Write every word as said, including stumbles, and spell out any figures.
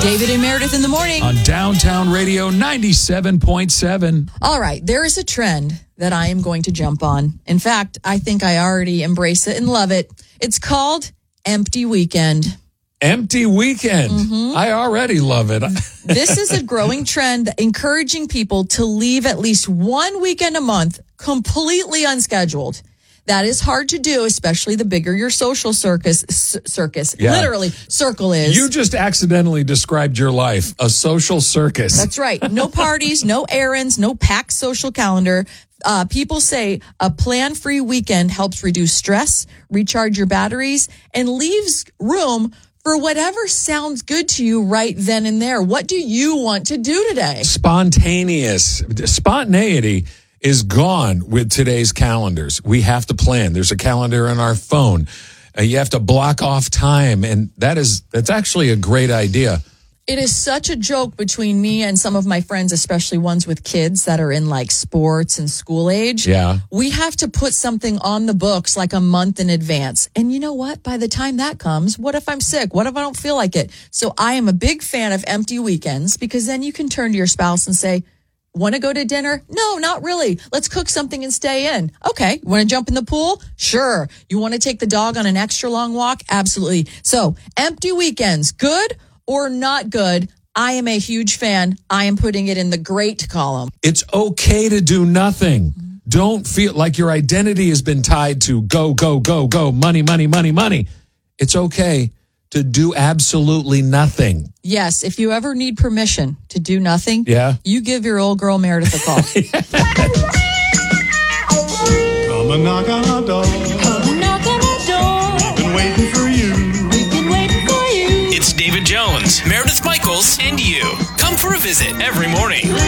David and Meredith in the morning. On Downtown Radio ninety-seven point seven. All right, there is a trend that I am going to jump on. In fact, I think I already embrace it and love it. It's called Empty Weekend. Empty Weekend. Mm-hmm. I already love it. This is a growing trend encouraging people to leave at least one weekend a month completely unscheduled. That is hard to do, especially the bigger your social circus, c- circus, Yeah. literally circle is. You just accidentally described your life, a social circus. That's right. No parties, no errands, no packed social calendar. Uh, people say a plan-free weekend helps reduce stress, recharge your batteries, and leaves room for whatever sounds good to you right then and there. What do you want to do today? Spontaneous. Spontaneity is gone with today's calendars. We have to plan. There's a calendar on our phone. Uh, you have to block off time, and that is that's actually a great idea. It is such a joke between me and some of my friends, especially ones with kids that are in like sports and school age. Yeah. We have to put something on the books like a month in advance. And you know what? By the time that comes, what if I'm sick? What if I don't feel like it? So I am a big fan of empty weekends because then you can turn to your spouse and say, want to go to dinner? No, not really. Let's cook something and stay in. Okay. Want to jump in the pool? Sure. You want to take the dog on an extra long walk? Absolutely. So empty weekends, good or not good? I am a huge fan. I am putting it in the great column. It's okay to do nothing. Don't feel like your identity has been tied to go, go, go, go, money, money, money, money. It's okay to do absolutely nothing. Yes, if you ever need permission to do nothing, Yeah. you give your old girl Meredith a call. Come and knock on our door. Come knock on our door. Been waiting for you. We've been waiting for you. It's David Jones, Meredith Michaels, and you. Come for a visit every morning.